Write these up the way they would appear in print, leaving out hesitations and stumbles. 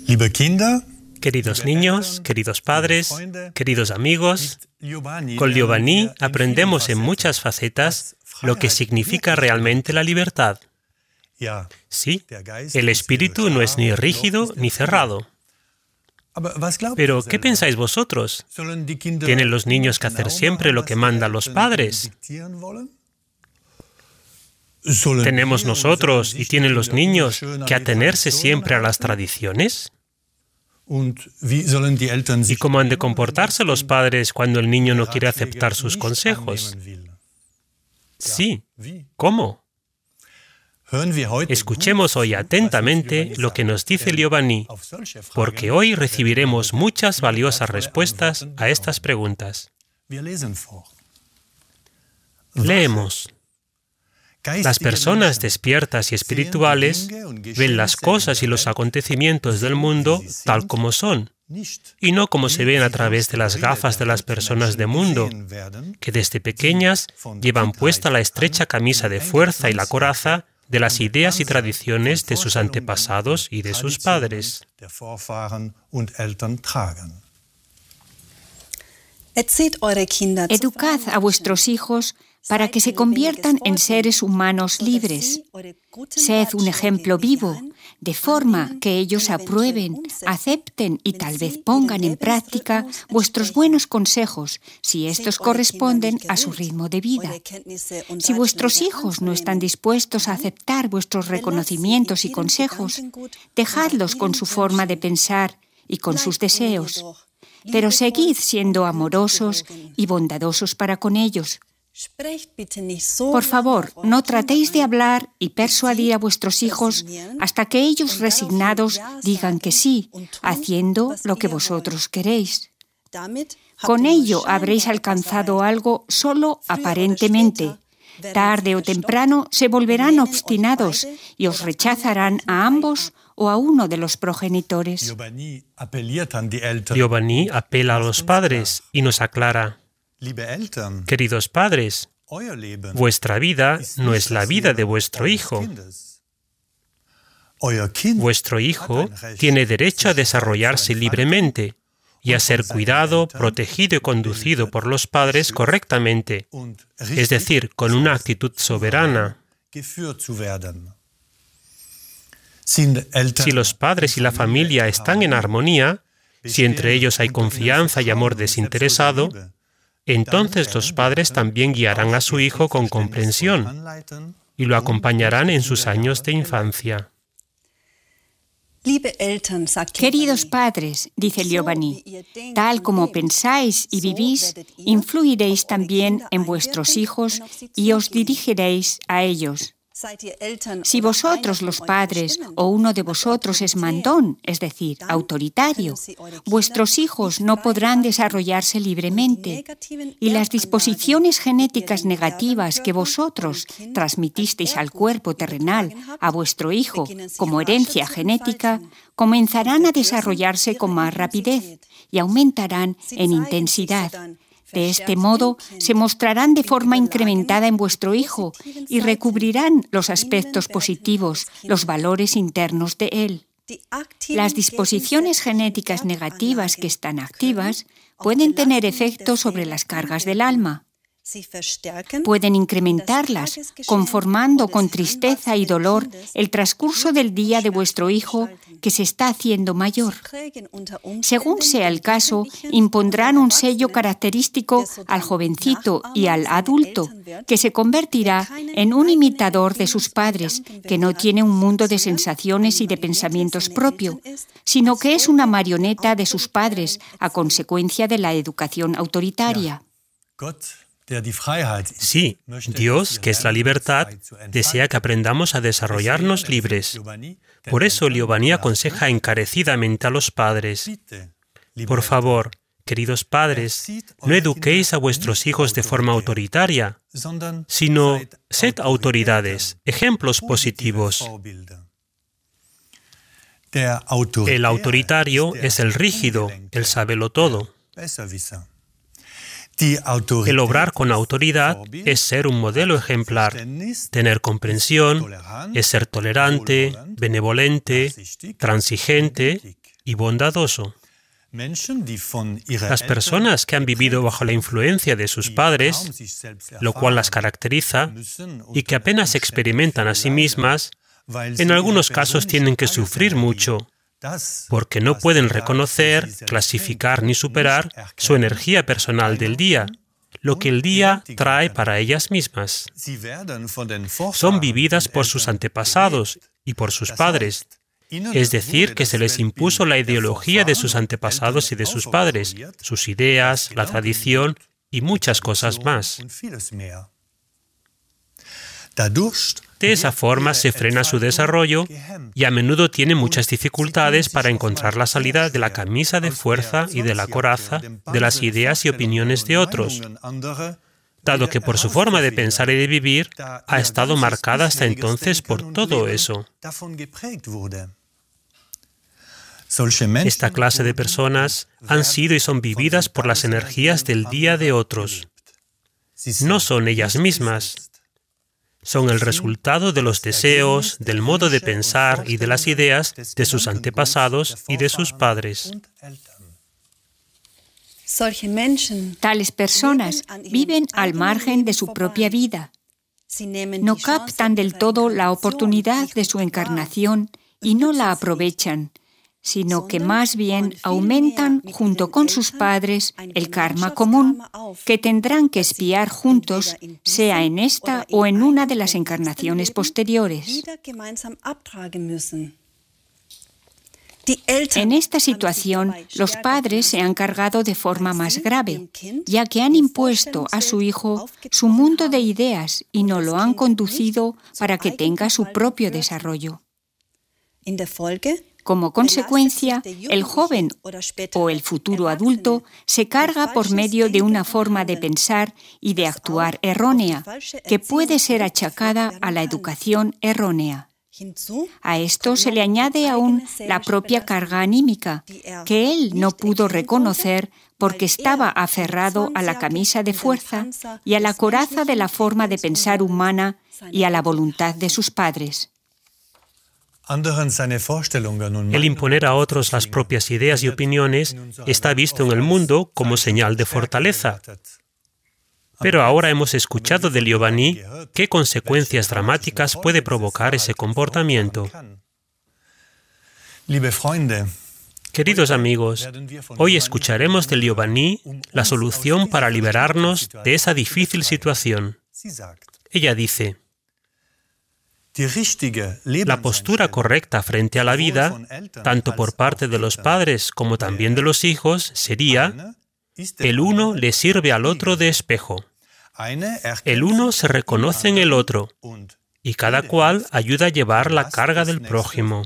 Queridos niños, queridos padres, queridos amigos, con Giovanni aprendemos en muchas facetas lo que significa realmente la libertad. Sí, el espíritu no es ni rígido ni cerrado. Pero, ¿qué pensáis vosotros? ¿Tienen los niños que hacer siempre lo que mandan los padres? ¿Tenemos nosotros y tienen los niños que atenerse siempre a las tradiciones? ¿Y cómo han de comportarse los padres cuando el niño no quiere aceptar sus consejos? Sí, ¿cómo? Escuchemos hoy atentamente lo que nos dice Giovanni, porque hoy recibiremos muchas valiosas respuestas a estas preguntas. Leemos. Las personas despiertas y espirituales ven las cosas y los acontecimientos del mundo tal como son, y no como se ven a través de las gafas de las personas de mundo, que desde pequeñas llevan puesta la estrecha camisa de fuerza y la coraza de las ideas y tradiciones de sus antepasados y de sus padres. Educad a vuestros hijos para que se conviertan en seres humanos libres. Sed un ejemplo vivo, de forma que ellos aprueben, acepten y tal vez pongan en práctica vuestros buenos consejos, si estos corresponden a su ritmo de vida. Si vuestros hijos no están dispuestos a aceptar vuestros reconocimientos y consejos, dejadlos con su forma de pensar y con sus deseos, pero seguid siendo amorosos y bondadosos para con ellos. Por favor, no tratéis de hablar y persuadir a vuestros hijos hasta que ellos resignados digan que sí, haciendo lo que vosotros queréis. Con ello habréis alcanzado algo solo aparentemente. Tarde o temprano se volverán obstinados y os rechazarán a ambos o a uno de los progenitores. Giovanni apela a los padres y nos aclara. Queridos padres, vuestra vida no es la vida de vuestro hijo. Vuestro hijo tiene derecho a desarrollarse libremente y a ser cuidado, protegido y conducido por los padres correctamente, es decir, con una actitud soberana. Si los padres y la familia están en armonía, si entre ellos hay confianza y amor desinteresado, entonces los padres también guiarán a su hijo con comprensión y lo acompañarán en sus años de infancia. Queridos padres, dice Giovanni, tal como pensáis y vivís, influiréis también en vuestros hijos y os dirigiréis a ellos. Si vosotros, los padres, o uno de vosotros es mandón, es decir, autoritario, vuestros hijos no podrán desarrollarse libremente, y las disposiciones genéticas negativas que vosotros transmitisteis al cuerpo terrenal a vuestro hijo como herencia genética, comenzarán a desarrollarse con más rapidez y aumentarán en intensidad. De este modo, se mostrarán de forma incrementada en vuestro hijo y recubrirán los aspectos positivos, los valores internos de él. Las disposiciones genéticas negativas que están activas pueden tener efectos sobre las cargas del alma. Pueden incrementarlas, conformando con tristeza y dolor el transcurso del día de vuestro hijo que se está haciendo mayor. Según sea el caso, impondrán un sello característico al jovencito y al adulto, que se convertirá en un imitador de sus padres, que no tiene un mundo de sensaciones y de pensamientos propio, sino que es una marioneta de sus padres a consecuencia de la educación autoritaria. Sí, Dios, que es la libertad, desea que aprendamos a desarrollarnos libres. Por eso Giovanni aconseja encarecidamente a los padres. Por favor, queridos padres, no eduquéis a vuestros hijos de forma autoritaria, sino sed autoridades, ejemplos positivos. El autoritario es el rígido, el sábelo-todo. El obrar con autoridad es ser un modelo ejemplar. Tener comprensión es ser tolerante, benevolente, transigente y bondadoso. Las personas que han vivido bajo la influencia de sus padres, lo cual las caracteriza, y que apenas se experimentan a sí mismas, en algunos casos tienen que sufrir mucho, porque no pueden reconocer, clasificar ni superar su energía personal del día, lo que el día trae para ellas mismas. Son vividas por sus antepasados y por sus padres, es decir, que se les impuso la ideología de sus antepasados y de sus padres, sus ideas, la tradición y muchas cosas más. De esa forma se frena su desarrollo y a menudo tiene muchas dificultades para encontrar la salida de la camisa de fuerza y de la coraza de las ideas y opiniones de otros, dado que por su forma de pensar y de vivir ha estado marcada hasta entonces por todo eso. Esta clase de personas han sido y son vividas por las energías del día de otros. No son ellas mismas. Son el resultado de los deseos, del modo de pensar y de las ideas de sus antepasados y de sus padres. Tales personas viven al margen de su propia vida. No captan del todo la oportunidad de su encarnación y no la aprovechan, sino que más bien aumentan junto con sus padres el karma común que tendrán que expiar juntos, sea en esta o en una de las encarnaciones posteriores. En esta situación, los padres se han cargado de forma más grave, ya que han impuesto a su hijo su mundo de ideas y no lo han conducido para que tenga su propio desarrollo. Como consecuencia, el joven o el futuro adulto se carga por medio de una forma de pensar y de actuar errónea, que puede ser achacada a la educación errónea. A esto se le añade aún la propia carga anímica, que él no pudo reconocer porque estaba aferrado a la camisa de fuerza y a la coraza de la forma de pensar humana y a la voluntad de sus padres. El imponer a otros las propias ideas y opiniones está visto en el mundo como señal de fortaleza. Pero ahora hemos escuchado de Liobani qué consecuencias dramáticas puede provocar ese comportamiento. Queridos amigos, hoy escucharemos de Liobani la solución para liberarnos de esa difícil situación. Ella dice: la postura correcta frente a la vida, tanto por parte de los padres como también de los hijos, sería: el uno le sirve al otro de espejo. El uno se reconoce en el otro, y cada cual ayuda a llevar la carga del prójimo.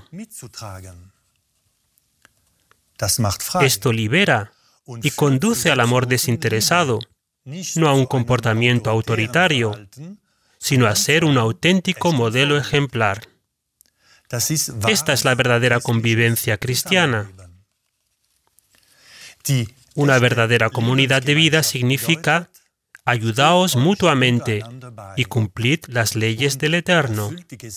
Esto libera y conduce al amor desinteresado, no a un comportamiento autoritario, sino a ser un auténtico modelo ejemplar. Esta es la verdadera convivencia cristiana. Una verdadera comunidad de vida significa: ayudaos mutuamente y cumplid las leyes del Eterno.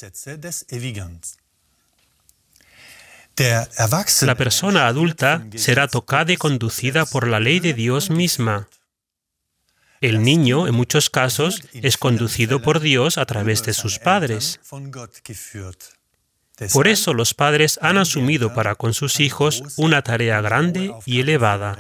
La persona adulta será tocada y conducida por la ley de Dios misma. El niño, en muchos casos, es conducido por Dios a través de sus padres. Por eso los padres han asumido para con sus hijos una tarea grande y elevada.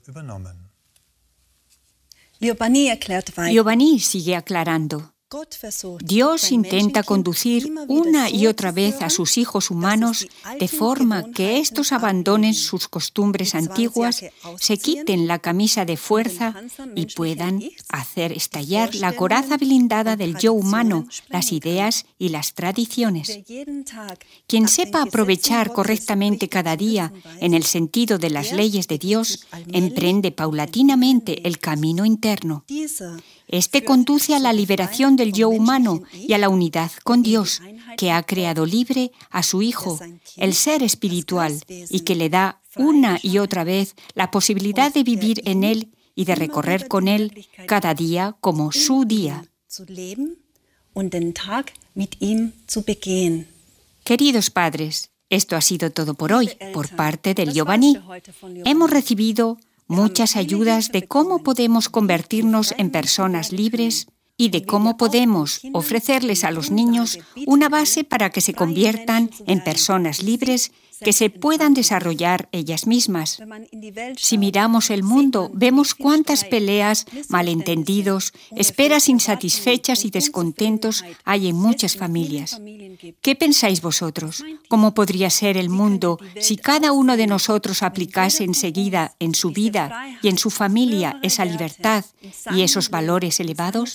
Liobani sigue aclarando. Dios intenta conducir una y otra vez a sus hijos humanos de forma que éstos abandonen sus costumbres antiguas, se quiten la camisa de fuerza y puedan hacer estallar la coraza blindada del yo humano, las ideas y las tradiciones. Quien sepa aprovechar correctamente cada día en el sentido de las leyes de Dios, emprende paulatinamente el camino interno. Este conduce a la liberación del yo humano y a la unidad con Dios, que ha creado libre a su Hijo, el ser espiritual, y que le da una y otra vez la posibilidad de vivir en Él y de recorrer con Él cada día como su día. Queridos padres, Esto ha sido todo por hoy, por parte del Giovanni. Hemos recibido muchas ayudas de cómo podemos convertirnos en personas libres y de cómo podemos ofrecerles a los niños una base para que se conviertan en personas libres que se puedan desarrollar ellas mismas. Si miramos el mundo, vemos cuántas peleas, malentendidos, esperas insatisfechas y descontentos hay en muchas familias. ¿Qué pensáis vosotros? ¿Cómo podría ser el mundo si cada uno de nosotros aplicase enseguida en su vida y en su familia esa libertad y esos valores elevados?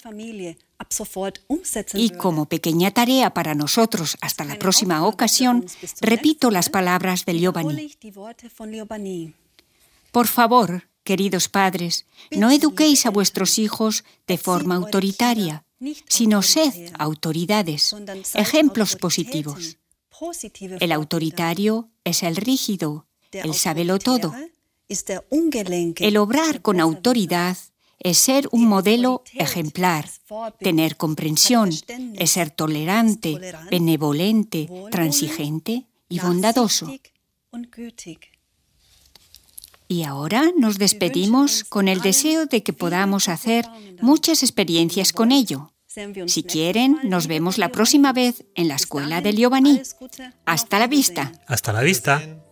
Y como pequeña tarea para nosotros hasta la próxima ocasión, repito las palabras del Giovanni. Por favor, queridos padres, no eduquéis a vuestros hijos de forma autoritaria, sino sed autoridades, ejemplos positivos. El autoritario es el rígido, el sábelo-todo. El obrar con autoridad es ser un modelo ejemplar, tener comprensión, es ser tolerante, benevolente, transigente y bondadoso. Y ahora nos despedimos con el deseo de que podamos hacer muchas experiencias con ello. Si quieren, nos vemos la próxima vez en la escuela del Giovanni. Hasta la vista. Hasta la vista.